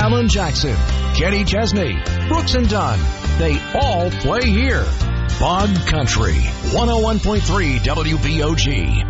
Alan Jackson, Kenny Chesney, Brooks and Dunn. They all play here. Bog Country, 101.3 WBOG.